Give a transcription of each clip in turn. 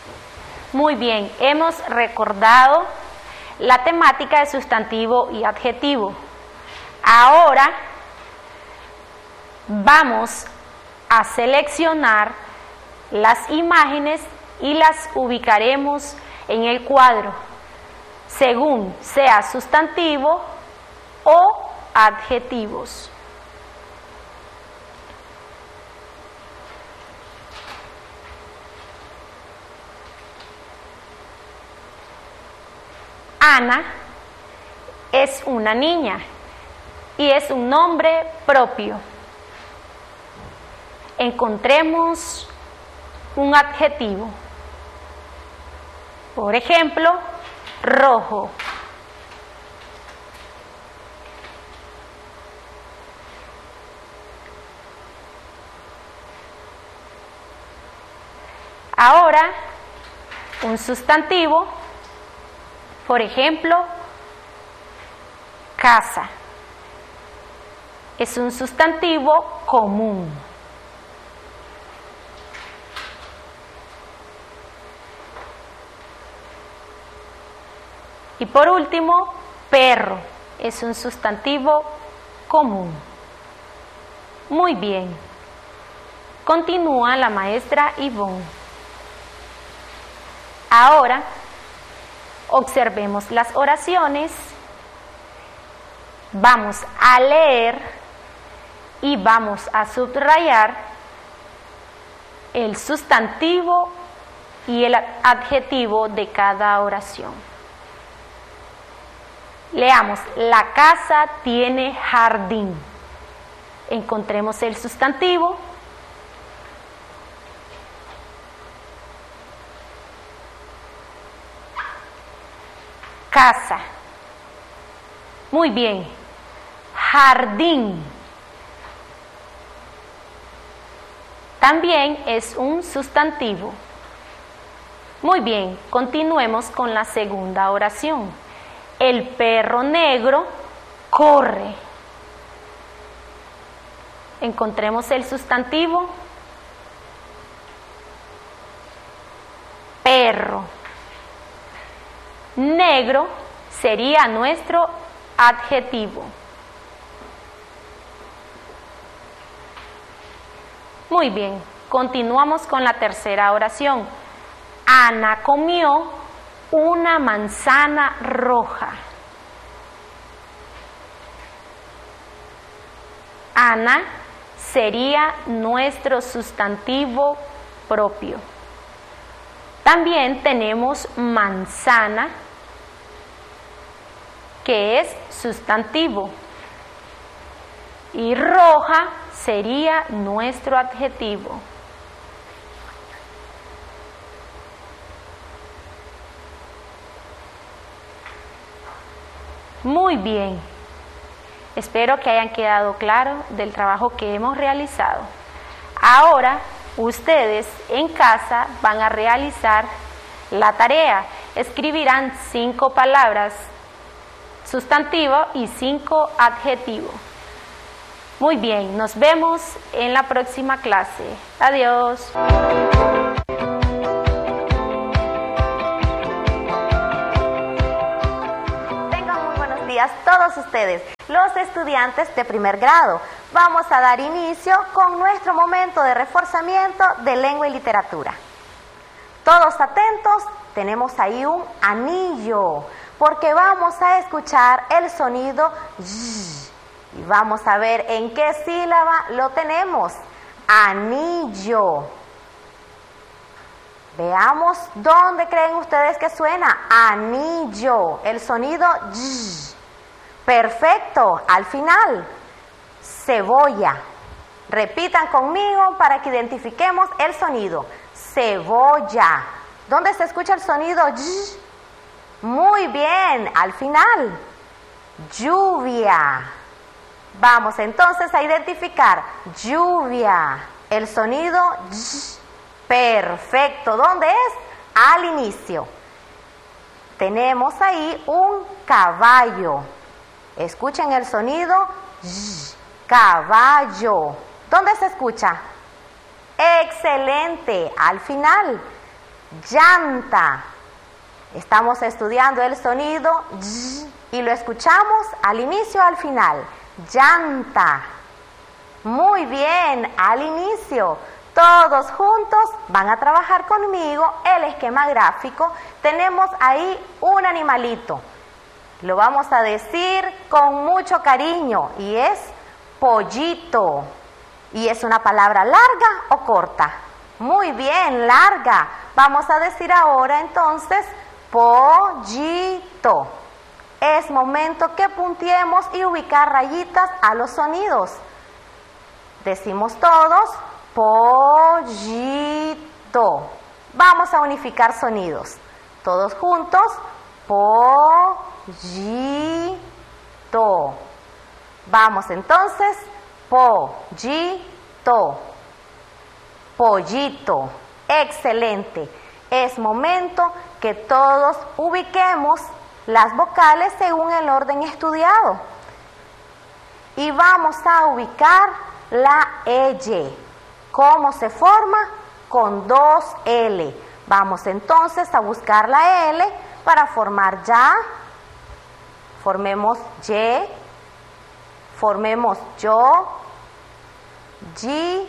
Muy bien, hemos recordado la temática de sustantivo y adjetivo. Ahora vamos a seleccionar las imágenes y las ubicaremos en el cuadro, según sea sustantivo o adjetivos. Ana es una niña y es un nombre propio. Encontremos un adjetivo. Por ejemplo, rojo. Ahora, un sustantivo. Por ejemplo, casa. Es un sustantivo común. Y por último, perro. Es un sustantivo común. Muy bien. Continúa la maestra Ivonne. Ahora, observemos las oraciones. Vamos a leer y vamos a subrayar el sustantivo y el adjetivo de cada oración. Leamos, la casa tiene jardín. Encontremos el sustantivo. Casa. Muy bien. Jardín. También es un sustantivo. Muy bien, continuemos con la segunda oración. El perro negro corre. Encontremos el sustantivo. Perro. Negro sería nuestro adjetivo. Muy bien, continuamos con la tercera oración. Ana comió una manzana roja. Ana sería nuestro sustantivo propio. También tenemos manzana, que es sustantivo, y roja sería nuestro adjetivo. Muy bien, espero que hayan quedado claros del trabajo que hemos realizado. Ahora, ustedes en casa van a realizar la tarea. Escribirán 5 palabras sustantivo y 5 adjetivos. Muy bien, nos vemos en la próxima clase. Adiós. Tengan muy buenos días todos ustedes, los estudiantes de primer grado. Vamos a dar inicio con nuestro momento de reforzamiento de lengua y literatura. Todos atentos, tenemos ahí un anillo, porque vamos a escuchar el sonido y vamos a ver en qué sílaba lo tenemos. Anillo. Veamos dónde creen ustedes que suena. Anillo. El sonido y. Perfecto. Al final. Cebolla. Repitan conmigo para que identifiquemos el sonido. Cebolla. ¿Dónde se escucha el sonido y? Muy bien, al final. Lluvia. Vamos entonces a identificar lluvia. El sonido y. Perfecto. ¿Dónde es? Al inicio. Tenemos ahí un caballo. Escuchen el sonido y. Caballo. ¿Dónde se escucha? Excelente. Al final. llanta. Estamos estudiando el sonido y lo escuchamos al inicio o al final. Llanta. Muy bien, al inicio. Todos juntos van a trabajar conmigo el esquema gráfico. Tenemos ahí un animalito. Lo vamos a decir con mucho cariño y es pollito. ¿Y es una palabra larga o corta? Muy bien, larga. Vamos a decir ahora entonces pollito. Es momento que punteemos y ubicar rayitas a los sonidos. Decimos todos pollito. Vamos a unificar sonidos. Todos juntos, pollito. Vamos entonces, pollito. Pollito. Excelente. Es momento que todos ubiquemos las vocales según el orden estudiado. Y vamos a ubicar la L. ¿Cómo se forma? Con dos L. Vamos entonces a buscar la L para formar ya. Formemos Y. Formemos yo. Yi.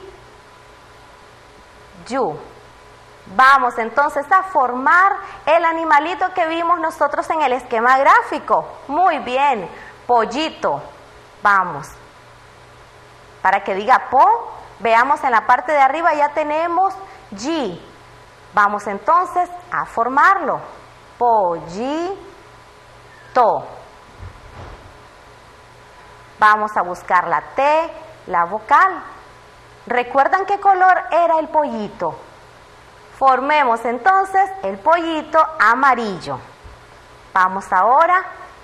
Yu. Vamos entonces a formar el animalito que vimos nosotros en el esquema gráfico. Muy bien, pollito. Vamos. Para que diga po, veamos en la parte de arriba ya tenemos G. Vamos entonces a formarlo. Pollito. Vamos a buscar la T, la vocal. ¿Recuerdan qué color era el pollito? Formemos entonces el pollito amarillo. Vamos ahora,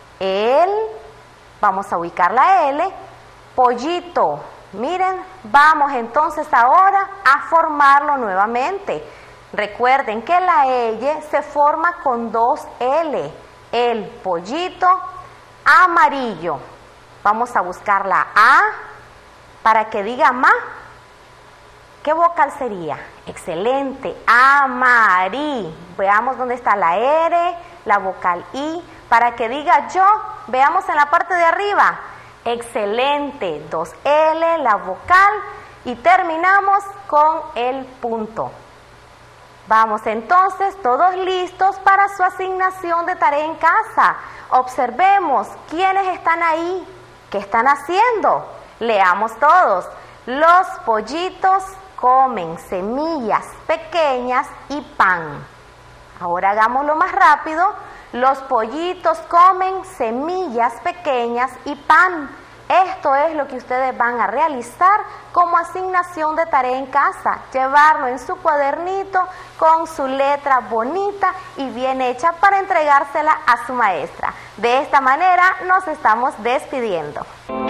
vamos a ubicar la L, pollito. Miren, vamos entonces ahora a formarlo nuevamente. Recuerden que la L se forma con dos L, el pollito amarillo. Vamos a buscar la A para que diga ma. ¿Qué vocal sería? Excelente, amarí. Veamos dónde está la R, la vocal I. Para que diga yo, veamos en la parte de arriba. Excelente, dos L, la vocal y terminamos con el punto. Vamos entonces, todos listos para su asignación de tarea en casa. Observemos quiénes están ahí, qué están haciendo. Leamos todos. Los pollitos comen semillas pequeñas y pan. Ahora hagámoslo más rápido. Los pollitos comen semillas pequeñas y pan. Esto es lo que ustedes van a realizar como asignación de tarea en casa. Llevarlo en su cuadernito con su letra bonita y bien hecha para entregársela a su maestra. De esta manera nos estamos despidiendo.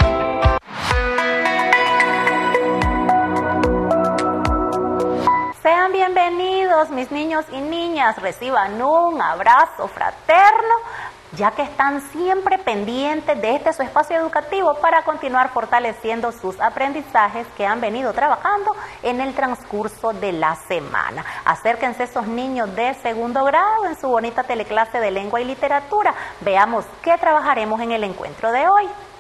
Sean bienvenidos mis niños y niñas, reciban un abrazo fraterno, ya que están siempre pendientes de este su espacio educativo para continuar fortaleciendo sus aprendizajes que han venido trabajando en el transcurso de la semana. Acérquense esos niños de segundo grado en su bonita teleclase de lengua y literatura. Veamos qué trabajaremos en el encuentro de hoy.